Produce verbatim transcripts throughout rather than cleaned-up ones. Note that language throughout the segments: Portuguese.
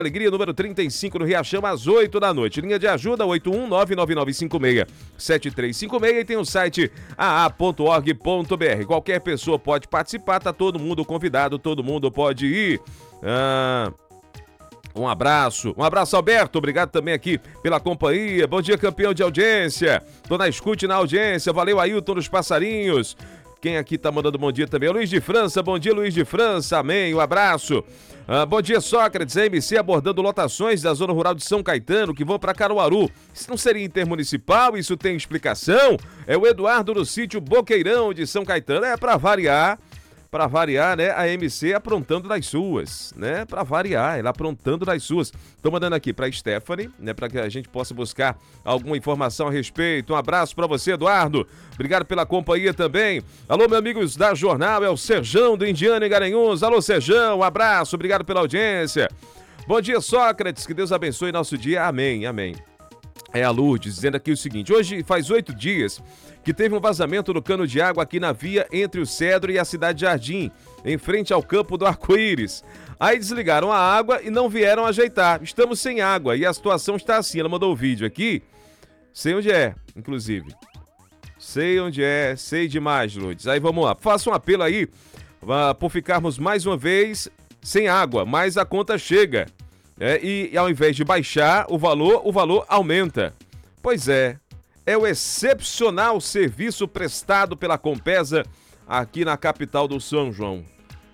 Alegria, número trinta e cinco, no Riachão, às oito da noite. Linha de ajuda, oito um nove nove nove cinco seis sete três cinco seis, e tem o site a a ponto org ponto b r. Qualquer pessoa pode participar, tá todo mundo convidado, todo mundo pode ir. Ah... Um abraço, um abraço, Alberto, obrigado também aqui pela companhia. Bom dia, campeão de audiência. Tô na escute na audiência, valeu, Ailton dos Passarinhos. Quem aqui tá mandando bom dia também? O Luiz de França, bom dia, Luiz de França, amém, um abraço. Ah, bom dia, Sócrates, a M C abordando lotações da zona rural de São Caetano que vão para Caruaru. Isso não seria intermunicipal? Isso tem explicação? É o Eduardo do sítio Boqueirão de São Caetano, é para variar. Para variar, né, a M C aprontando das suas, né, para variar, ela aprontando das suas. Tô mandando aqui para Stephanie, né, para que a gente possa buscar alguma informação a respeito. Um abraço para você, Eduardo. Obrigado pela companhia também. Alô, meus amigos da Jornal, é o Serjão do Indiana em Garanhuns. Alô, Serjão, um abraço, obrigado pela audiência. Bom dia, Sócrates, que Deus abençoe nosso dia. Amém, amém. É a Lourdes dizendo aqui o seguinte: hoje faz oito dias que teve um vazamento no cano de água aqui na via entre o Cedro e a Cidade Jardim, em frente ao campo do Arco-Íris. Aí desligaram a água e não vieram ajeitar. Estamos sem água e a situação está assim. Ela mandou o vídeo aqui. Sei onde é, inclusive. Sei onde é, sei demais, Lourdes. Aí vamos lá. Faça um apelo aí uh, por ficarmos mais uma vez sem água, mas a conta chega. É, e, e ao invés de baixar o valor, o valor aumenta. Pois é. É o excepcional serviço prestado pela Compesa aqui na capital do São João.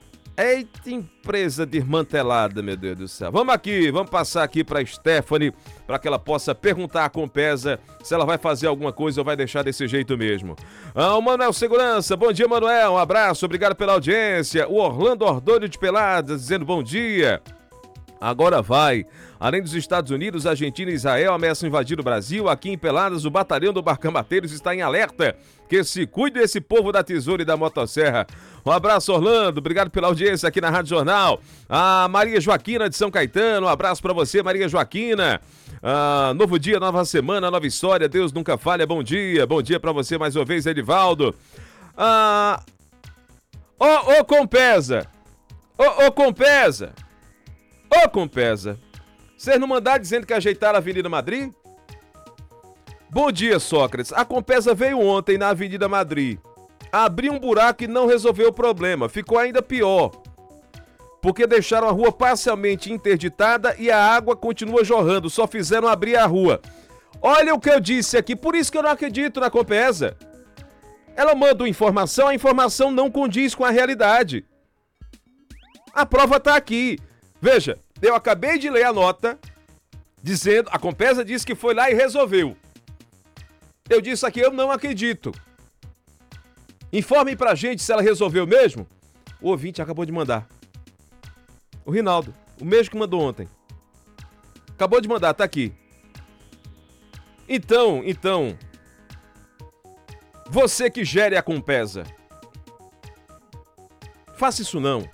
Eita empresa desmantelada, meu Deus do céu. Vamos aqui, vamos passar aqui para Stephanie, para que ela possa perguntar à Compesa se ela vai fazer alguma coisa ou vai deixar desse jeito mesmo. Ah, o Manuel Segurança, bom dia, Manuel, um abraço, obrigado pela audiência. O Orlando Ordônio de Peladas dizendo bom dia. Agora vai. Além dos Estados Unidos, Argentina e Israel ameaçam invadir o Brasil. Aqui em Peladas, o batalhão do Barcamateiros está em alerta. Que se cuide desse povo da tesoura e da motosserra. Um abraço, Orlando. Obrigado pela audiência aqui na Rádio Jornal. A Maria Joaquina de São Caetano. Um abraço para você, Maria Joaquina. Ah, novo dia, nova semana, nova história. Deus nunca falha. Bom dia. Bom dia para você mais uma vez, Edivaldo. Ah... Ô, ô, Compesa. Ô, ô, Compesa. Ô, Compesa, vocês não mandaram dizendo que ajeitaram a Avenida Madrid? Bom dia, Sócrates. A Compesa veio ontem na Avenida Madrid. Abriu um buraco e não resolveu o problema. Ficou ainda pior. Porque deixaram a rua parcialmente interditada e a água continua jorrando. Só fizeram abrir a rua. Olha o que eu disse aqui. Por isso que eu não acredito na Compesa. Ela manda uma informação, a informação não condiz com a realidade. A prova tá aqui. Veja, eu acabei de ler a nota dizendo, a Compesa disse que foi lá e resolveu. Eu disse aqui, eu não acredito. Informem pra gente se ela resolveu mesmo. O ouvinte acabou de mandar. O Rinaldo, o mesmo que mandou ontem. Acabou de mandar, tá aqui. Então, então, você que gere a Compesa, faça isso não.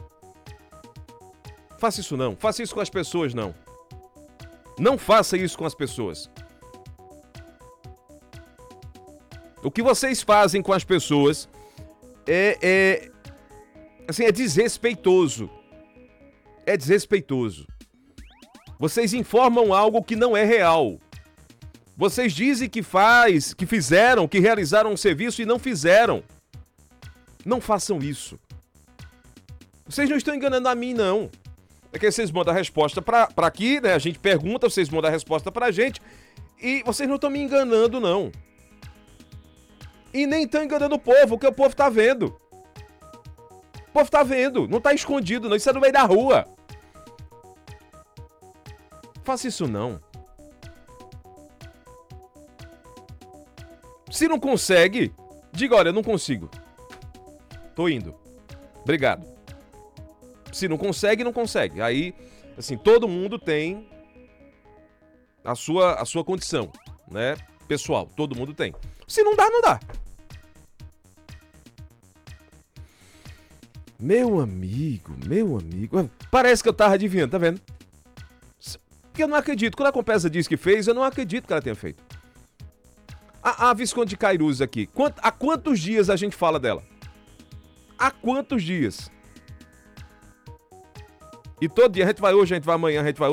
Faça isso não, faça isso com as pessoas não. Não faça isso com as pessoas. O que vocês fazem com as pessoas é, é, assim, é desrespeitoso. É desrespeitoso. Vocês informam algo que não é real. Vocês dizem que faz, que fizeram, que realizaram um serviço e não fizeram. Não façam isso. Vocês não estão enganando a mim, não. É que vocês mandam a resposta pra, pra aqui, né? A gente pergunta, vocês mandam a resposta pra gente. E vocês não estão me enganando, não. E nem estão enganando o povo, porque o povo tá vendo. O povo tá vendo, não tá escondido, não. Isso é no meio da rua. Faça isso, não. Se não consegue, diga, olha, eu não consigo. Tô indo. Obrigado. Se não consegue, não consegue. Aí, assim, todo mundo tem a sua, a sua condição, né? Pessoal, todo mundo tem. Se não dá, não dá. Meu amigo, meu amigo. Parece que eu tava adivinhando, tá vendo? Porque eu não acredito. Quando a Compesa diz que fez, eu não acredito que ela tenha feito. A, a Visconde de Cairus aqui. Quant, há quantos dias a gente fala dela? Há quantos dias? E todo dia, a gente vai hoje, a gente vai amanhã, a gente vai